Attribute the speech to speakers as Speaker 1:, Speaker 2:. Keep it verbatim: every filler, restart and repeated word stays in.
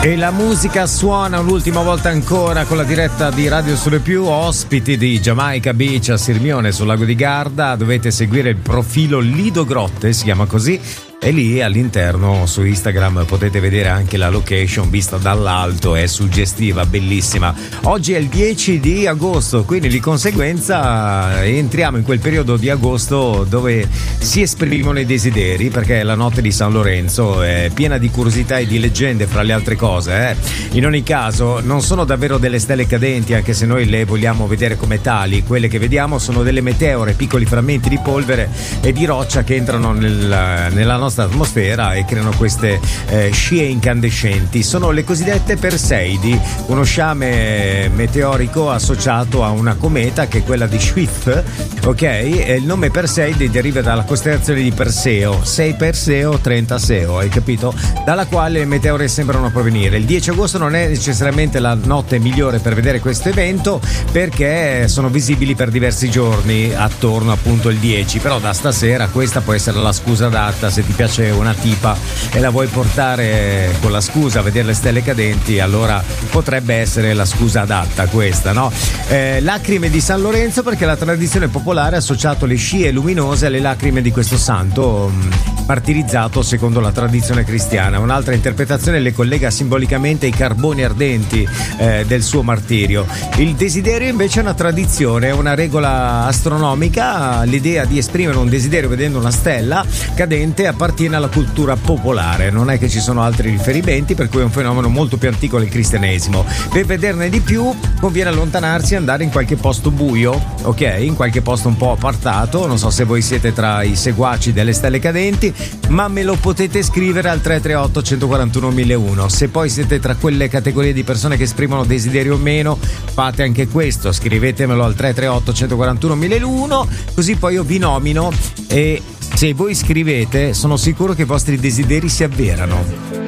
Speaker 1: E la musica suona un'ultima volta ancora con la diretta di Radio Sole Più, ospiti di Jamaica Beach a Sirmione sul lago di Garda. Dovete seguire il profilo Lido Grotte, si chiama così, e lì all'interno su Instagram potete vedere anche la location vista dall'alto, è suggestiva, bellissima. Oggi è il dieci di agosto, quindi di conseguenza entriamo in quel periodo di agosto dove si esprimono i desideri, perché la notte di San Lorenzo è piena di curiosità e di leggende fra le altre cose. Eh. In ogni caso non sono davvero delle stelle cadenti, anche se noi le vogliamo vedere come tali. Quelle che vediamo sono delle meteore, piccoli frammenti di polvere e di roccia che entrano nel, nella nostra atmosfera e creano queste eh, scie incandescenti. Sono le cosiddette Perseidi, uno sciame meteorico associato a una cometa che è quella di Swift, ok? E il nome Perseidi deriva dalla costellazione di Perseo, sei Perseo, trenta Seo, hai capito? Dalla quale le meteore sembrano provenire. Il dieci agosto non è necessariamente la notte migliore per vedere questo evento, perché sono visibili per diversi giorni attorno appunto il dieci, però da stasera questa può essere la scusa adatta. Se ti piace una tipa e la vuoi portare con la scusa a vedere le stelle cadenti, allora potrebbe essere la scusa adatta questa, no? Eh, lacrime di San Lorenzo, perché la tradizione popolare ha associato le scie luminose alle lacrime di questo santo mh, martirizzato secondo la tradizione cristiana. Un'altra interpretazione le collega simbolicamente ai carboni ardenti eh, del suo martirio. Il desiderio invece è una tradizione, una regola astronomica. L'idea di esprimere un desiderio vedendo una stella cadente appartiene alla cultura popolare, non è che ci sono altri riferimenti, per cui è un fenomeno molto più antico del cristianesimo. Per vederne di più conviene allontanarsi e andare in qualche posto buio, ok? In qualche posto un po' apartato. Non so se voi siete tra i seguaci delle stelle cadenti, ma me lo potete scrivere al tre tre otto, uno quattro uno, uno zero uno. Se poi siete tra quelle categorie di persone che esprimono desiderio o meno, fate anche questo, scrivetemelo al tre tre otto, uno quattro uno, uno zero uno, così poi io vi nomino e se voi scrivete sono sicuro che i vostri desideri si avverano.